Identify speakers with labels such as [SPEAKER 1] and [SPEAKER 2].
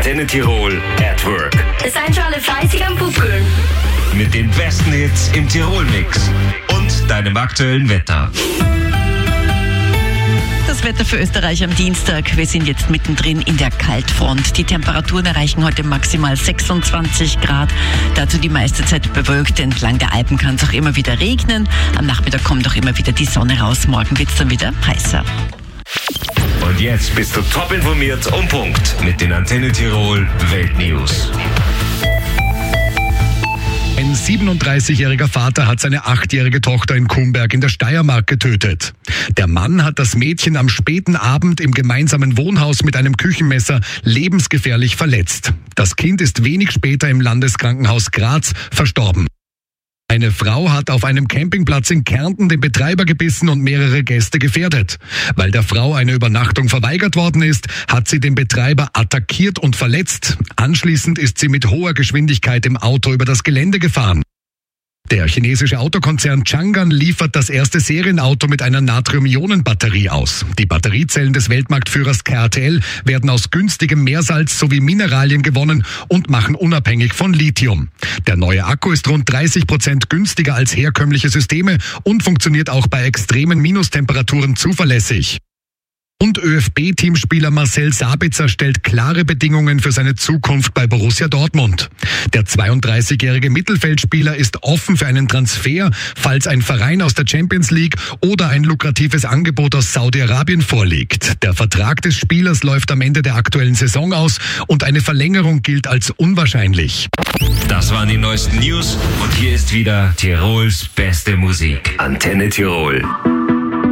[SPEAKER 1] Antenne Tirol at Work.
[SPEAKER 2] Seid schon alle fleißig am Pupkeln.
[SPEAKER 1] Mit den besten Hits im Tirol-Mix und deinem aktuellen Wetter.
[SPEAKER 3] Das Wetter für Österreich am Dienstag. Wir sind jetzt mittendrin in der Kaltfront. Die Temperaturen erreichen heute maximal 26 Grad. Dazu die meiste Zeit bewölkt. Entlang der Alpen kann es auch immer wieder regnen. Am Nachmittag kommt auch immer wieder die Sonne raus. Morgen wird es dann wieder heißer.
[SPEAKER 1] Und jetzt bist du top informiert und Punkt mit den Antenne Tirol Weltnews.
[SPEAKER 4] Ein 37-jähriger Vater hat seine 8-jährige Tochter in Kumberg in der Steiermark getötet. Der Mann hat das Mädchen am späten Abend im gemeinsamen Wohnhaus mit einem Küchenmesser lebensgefährlich verletzt. Das Kind ist wenig später im Landeskrankenhaus Graz verstorben. Eine Frau hat auf einem Campingplatz in Kärnten den Betreiber gebissen und mehrere Gäste gefährdet. Weil der Frau eine Übernachtung verweigert worden ist, hat sie den Betreiber attackiert und verletzt. Anschließend ist sie mit hoher Geschwindigkeit im Auto über das Gelände gefahren. Der chinesische Autokonzern Changan liefert das erste Serienauto mit einer Natrium-Ionen-Batterie aus. Die Batteriezellen des Weltmarktführers CATL werden aus günstigem Meersalz sowie Mineralien gewonnen und machen unabhängig von Lithium. Der neue Akku ist rund 30% günstiger als herkömmliche Systeme und funktioniert auch bei extremen Minustemperaturen zuverlässig. Und ÖFB-Teamspieler Marcel Sabitzer stellt klare Bedingungen für seine Zukunft bei Borussia Dortmund. Der 32-jährige Mittelfeldspieler ist offen für einen Transfer, falls ein Verein aus der Champions League oder ein lukratives Angebot aus Saudi-Arabien vorliegt. Der Vertrag des Spielers läuft am Ende der aktuellen Saison aus und eine Verlängerung gilt als unwahrscheinlich.
[SPEAKER 1] Das waren die neuesten News und hier ist wieder Tirols beste Musik. Antenne Tirol.